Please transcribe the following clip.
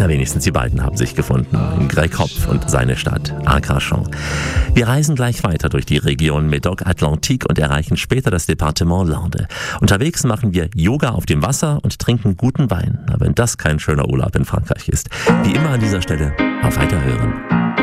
Na, wenigstens die beiden haben sich gefunden. Greg Hopf und seine Stadt, Arcachon. Wir reisen gleich weiter durch die Region Médoc-Atlantique und erreichen später das Departement Landes. Unterwegs machen wir Yoga auf dem Wasser und trinken guten Wein. Na, wenn das kein schöner Urlaub in Frankreich ist. Wie immer an dieser Stelle, auf Weiterhören.